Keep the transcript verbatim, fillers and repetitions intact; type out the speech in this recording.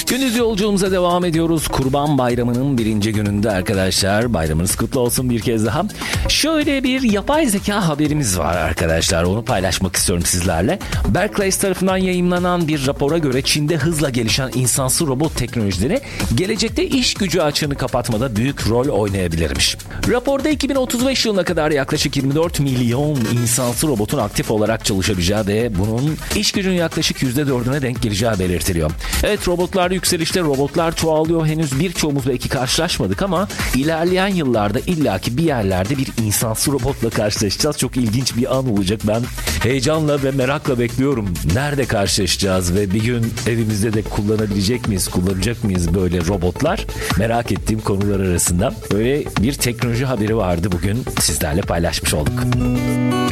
Gündüz yolculuğumuza devam ediyoruz. Kurban Bayramı'nın birinci gününde arkadaşlar. Bayramınız kutlu olsun bir kez daha. Şöyle bir yapay zeka haberimiz var arkadaşlar. Onu paylaşmak istiyorum sizlerle. Berkeley tarafından yayımlanan bir rapora göre Çin'de hızla gelişen insansız robot teknolojileri gelecekte iş gücü açığını kapatmada büyük rol oynayabilirmiş. Raporda iki bin otuz beş yılına kadar yaklaşık yirmi dört milyon insansız robotun aktif olarak çalışabileceği ve bunun iş gücünün yaklaşık yüzde dördüne denk geleceği belirtiliyor. Evet, robotlar yükselişte, robotlar çoğalıyor. Henüz birçoğumuz belki karşılaşmadık ama ilerleyen yıllarda illaki bir yerlerde bir insansız robotla karşılaşacağız. Çok ilginç bir an olacak. Ben heyecanla ve merakla bekliyorum. Nerede karşılaşacağız ve bir gün evimizde de kullanabilecek miyiz, kullanacak mıyız böyle robotlar? Merak ettiğim konular arasında böyle bir teknoloji haberi vardı, bugün sizlerle paylaşmış olduk.